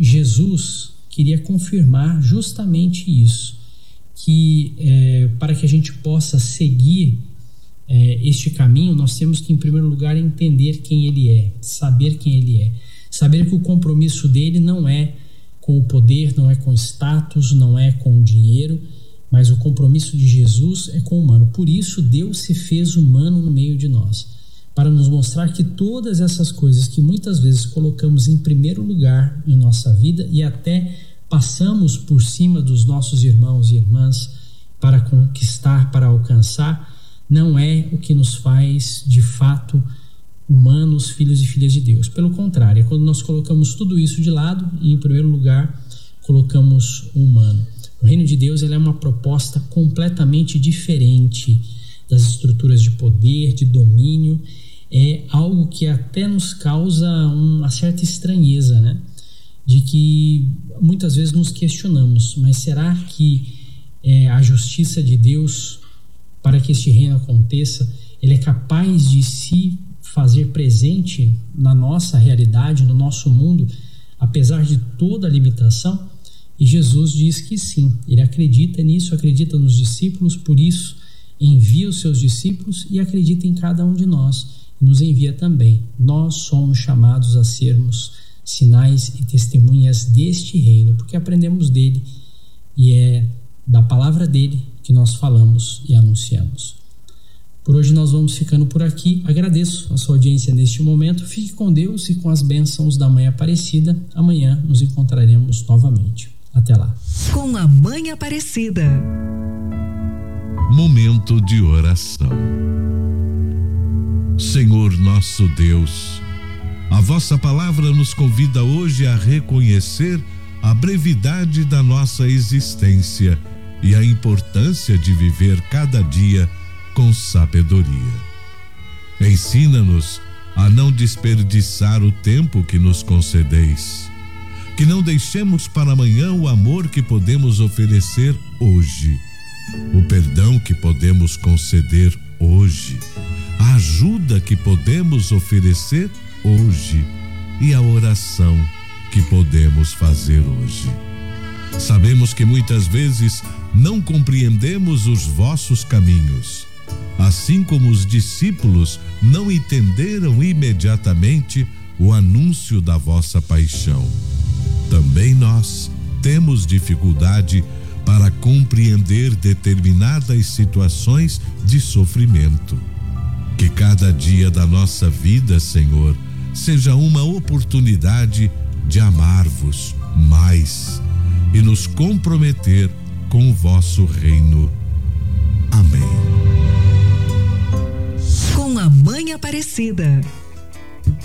Jesus queria confirmar justamente isso, que para que a gente possa seguir este caminho, nós temos que, em primeiro lugar, entender quem Ele é, saber quem Ele é, saber que o compromisso dele não é com o poder, não é com status, não é com o dinheiro, mas o compromisso de Jesus é com o humano. Por isso, Deus se fez humano no meio de nós, para nos mostrar que todas essas coisas que muitas vezes colocamos em primeiro lugar em nossa vida e até passamos por cima dos nossos irmãos e irmãs para conquistar, para alcançar, não é o que nos faz de fato humanos, filhos e filhas de Deus. Pelo contrário, é quando nós colocamos tudo isso de lado e, em primeiro lugar, colocamos o humano. O reino de Deus é uma proposta completamente diferente das estruturas de poder, de domínio. É algo que até nos causa uma certa estranheza, né? De que muitas vezes nos questionamos, mas será que a justiça de Deus, para que este reino aconteça, ele é capaz de se fazer presente na nossa realidade, no nosso mundo, apesar de toda a limitação? E Jesus diz que sim, ele acredita nisso, acredita nos discípulos, por isso envia os seus discípulos e acredita em cada um de nós, e nos envia também. Nós somos chamados a sermos sinais e testemunhas deste reino, porque aprendemos dele e é da palavra dele que nós falamos e anunciamos. Por hoje nós vamos ficando por aqui. Agradeço a sua audiência neste momento. Fique com Deus e com as bênçãos da Mãe Aparecida. Amanhã nos encontraremos novamente. Até lá. Com a Mãe Aparecida. Momento de oração. Senhor nosso Deus, a vossa palavra nos convida hoje a reconhecer a brevidade da nossa existência e a importância de viver cada dia com sabedoria. Ensina-nos a não desperdiçar o tempo que nos concedeis, que não deixemos para amanhã o amor que podemos oferecer hoje, o perdão que podemos conceder hoje, a ajuda que podemos oferecer hoje e a oração que podemos fazer hoje. Sabemos que muitas vezes não compreendemos os vossos caminhos, assim como os discípulos não entenderam imediatamente o anúncio da vossa paixão. Também nós temos dificuldade para compreender determinadas situações de sofrimento. Que cada dia da nossa vida, Senhor, seja uma oportunidade de amar-vos mais e nos comprometer com o vosso reino. Amém. Com a Mãe Aparecida.